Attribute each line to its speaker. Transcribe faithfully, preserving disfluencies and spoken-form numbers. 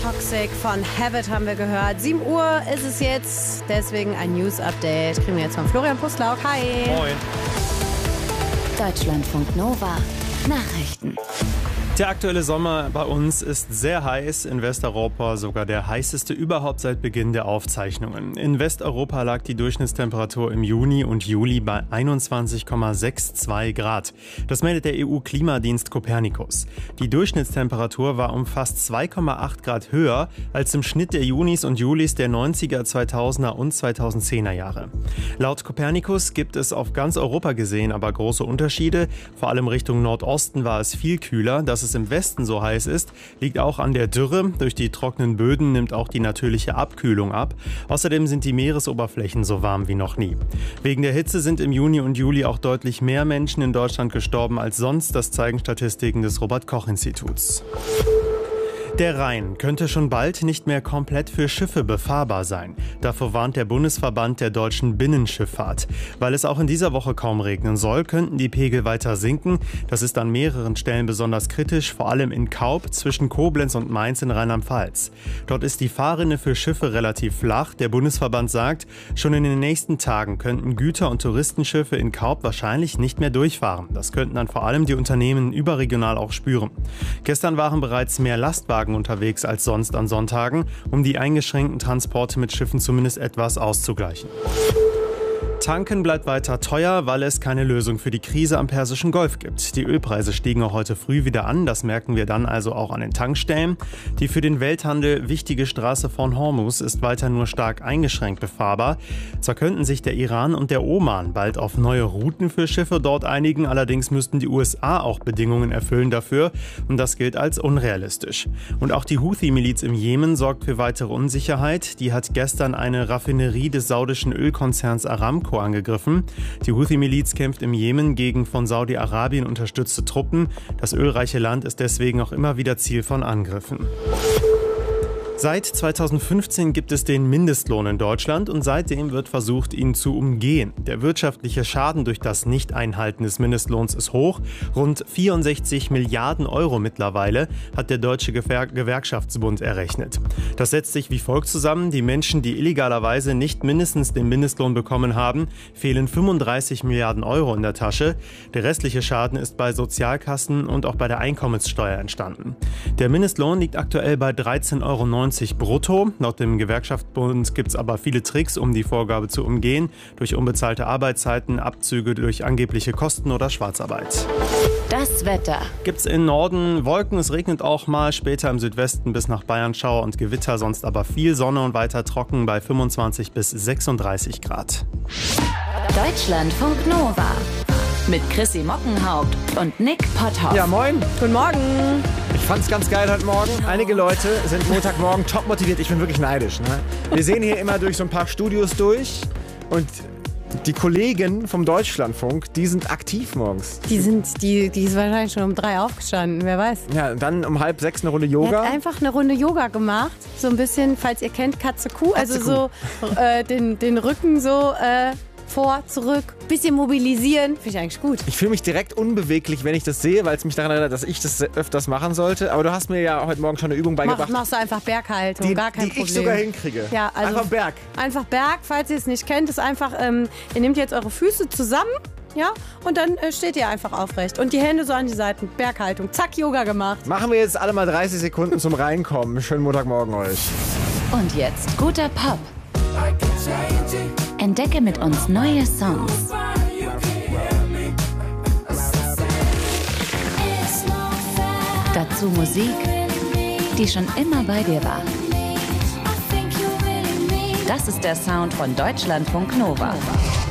Speaker 1: Toxic von Habit haben wir gehört. sieben Uhr ist es jetzt, deswegen ein News-Update. Kriegen wir jetzt von Florian Puslauk. Hi.
Speaker 2: Moin.
Speaker 3: Deutschlandfunk Nova. Nachrichten.
Speaker 2: Der aktuelle Sommer bei uns ist sehr heiß, in Westeuropa sogar der heißeste überhaupt seit Beginn der Aufzeichnungen. In Westeuropa lag die Durchschnittstemperatur im Juni und Juli bei einundzwanzig Komma zweiundsechzig Grad. Das meldet der E U-Klimadienst Copernicus. Die Durchschnittstemperatur war um fast zwei Komma acht Grad höher als im Schnitt der Junis und Julis der neunziger, zweitausender und zweitausendzehner Jahre. Laut Copernicus gibt es auf ganz Europa gesehen aber große Unterschiede. Vor allem Richtung Nordosten war es viel kühler. Das Dass es im Westen so heiß ist, liegt auch an der Dürre. Durch die trockenen Böden nimmt auch die natürliche Abkühlung ab. Außerdem sind die Meeresoberflächen so warm wie noch nie. Wegen der Hitze sind im Juni und Juli auch deutlich mehr Menschen in Deutschland gestorben als sonst. Das zeigen Statistiken des Robert-Koch-Instituts. Der Rhein könnte schon bald nicht mehr komplett für Schiffe befahrbar sein. Davor warnt der Bundesverband der deutschen Binnenschifffahrt. Weil es auch in dieser Woche kaum regnen soll, könnten die Pegel weiter sinken. Das ist an mehreren Stellen besonders kritisch, vor allem in Kaub zwischen Koblenz und Mainz in Rheinland-Pfalz. Dort ist die Fahrrinne für Schiffe relativ flach. Der Bundesverband sagt, schon in den nächsten Tagen könnten Güter- und Touristenschiffe in Kaub wahrscheinlich nicht mehr durchfahren. Das könnten dann vor allem die Unternehmen überregional auch spüren. Gestern waren bereits mehr Lastwagen unterwegs als sonst an Sonntagen, um die eingeschränkten Transporte mit Schiffen zumindest etwas auszugleichen. Tanken bleibt weiter teuer, weil es keine Lösung für die Krise am Persischen Golf gibt. Die Ölpreise stiegen auch heute früh wieder an. Das merken wir dann also auch an den Tankstellen. Die für den Welthandel wichtige Straße von Hormuz ist weiter nur stark eingeschränkt befahrbar. Zwar könnten sich der Iran und der Oman bald auf neue Routen für Schiffe dort einigen, allerdings müssten die U S A auch Bedingungen erfüllen dafür. Und das gilt als unrealistisch. Und auch die Houthi-Miliz im Jemen sorgt für weitere Unsicherheit. Die hat gestern eine Raffinerie des saudischen Ölkonzerns Aramco angegriffen. Die Houthi-Miliz kämpft im Jemen gegen von Saudi-Arabien unterstützte Truppen. Das ölreiche Land ist deswegen auch immer wieder Ziel von Angriffen. Seit zweitausendfünfzehn gibt es den Mindestlohn in Deutschland und seitdem wird versucht, ihn zu umgehen. Der wirtschaftliche Schaden durch das Nicht-Einhalten des Mindestlohns ist hoch. Rund vierundsechzig Milliarden Euro mittlerweile hat der Deutsche Gewer- Gewerkschaftsbund errechnet. Das setzt sich wie folgt zusammen. Die Menschen, die illegalerweise nicht mindestens den Mindestlohn bekommen haben, fehlen fünfunddreißig Milliarden Euro in der Tasche. Der restliche Schaden ist bei Sozialkassen und auch bei der Einkommenssteuer entstanden. Der Mindestlohn liegt aktuell bei dreizehn Euro neunzig brutto. Laut dem Gewerkschaftsbund gibt es aber viele Tricks, um die Vorgabe zu umgehen. Durch unbezahlte Arbeitszeiten, Abzüge durch angebliche Kosten oder Schwarzarbeit.
Speaker 3: Das Wetter.
Speaker 2: Gibt's im Norden Wolken, es regnet auch mal, später im Südwesten bis nach Bayern Schauer und Gewitter, sonst aber viel Sonne und weiter trocken bei fünfundzwanzig bis sechsunddreißig Grad.
Speaker 3: Deutschlandfunk Nova. Mit Chrissy Mockenhaupt und Nick Potthoff.
Speaker 4: Ja, moin.
Speaker 1: Guten Morgen.
Speaker 4: Ich fand's ganz geil heute Morgen. Einige Leute sind Montagmorgen top motiviert. Ich bin wirklich neidisch. Ne? Wir sehen hier immer durch so ein paar Studios durch und die Kollegen vom Deutschlandfunk, die sind aktiv morgens.
Speaker 1: Die sind, die, die ist wahrscheinlich schon um drei aufgestanden, wer weiß.
Speaker 4: Ja, und dann um halb sechs eine Runde
Speaker 1: Er
Speaker 4: Yoga.
Speaker 1: hat einfach eine Runde Yoga gemacht, so ein bisschen, falls ihr kennt, Katze-Kuh, also so äh, den, den Rücken so äh, vor, zurück, bisschen mobilisieren, finde ich eigentlich gut.
Speaker 4: Ich fühle mich direkt unbeweglich, wenn ich das sehe, weil es mich daran erinnert, dass ich das öfters machen sollte. Aber du hast mir ja heute Morgen schon eine Übung
Speaker 1: Mach,
Speaker 4: beigebracht,
Speaker 1: machst du einfach Berghaltung,
Speaker 4: die,
Speaker 1: gar kein
Speaker 4: die
Speaker 1: Problem.
Speaker 4: ich sogar hinkriege.
Speaker 1: Ja, also
Speaker 4: einfach Berg.
Speaker 1: Einfach Berg, falls ihr es nicht kennt, ist einfach, ähm, ihr nehmt jetzt eure Füße zusammen, ja, und dann äh, steht ihr einfach aufrecht. Und die Hände so an die Seiten, Berghaltung, zack, Yoga gemacht.
Speaker 4: Machen wir jetzt alle mal dreißig Sekunden zum Reinkommen. Schönen Montagmorgen euch.
Speaker 3: Und jetzt guter Pop. Entdecke mit uns neue Songs. Dazu Musik, die schon immer bei dir war. Das ist der Sound von Deutschlandfunk Nova.